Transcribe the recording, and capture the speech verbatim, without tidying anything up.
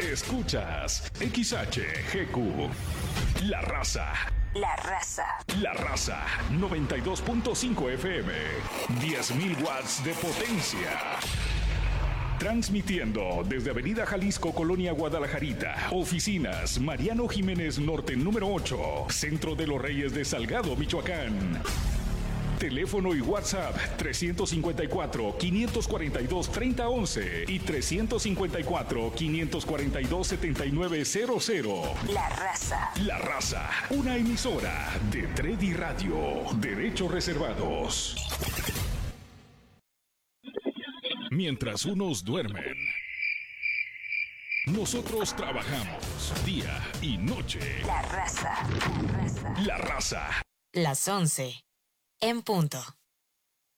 Escuchas X H G Q. La Raza. La Raza. La Raza. noventa y dos punto cinco F M. diez mil watts de potencia. Transmitiendo desde Avenida Jalisco, Colonia Guadalajarita. Oficinas Mariano Jiménez Norte número ocho. Centro de los Reyes de Salgado, Michoacán. Teléfono y WhatsApp trescientos cincuenta y cuatro, quinientos cuarenta y dos, treinta once y trescientos cincuenta y cuatro, quinientos cuarenta y dos, setenta y nueve cero cero. La Raza. La Raza, una emisora de Tredi Radio. Derechos reservados. Mientras unos duermen, nosotros trabajamos día y noche. La Raza. La Raza. La Raza. Las once. En punto.